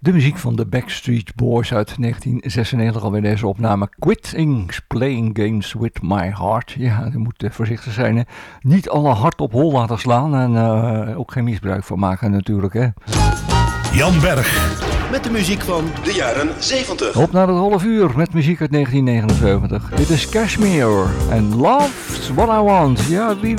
De muziek van de Backstreet Boys uit 1996, alweer deze opname. Quitting Playing Games With My Heart. Ja, je moet voorzichtig zijn. Hè? Niet alle hart op hol laten slaan en ook geen misbruik van maken natuurlijk. Hè? Jan Berg. Met de muziek van de jaren 70. Op naar het half uur met muziek uit 1979. Dit is Kashmir en Love's What I Want. Ja, wie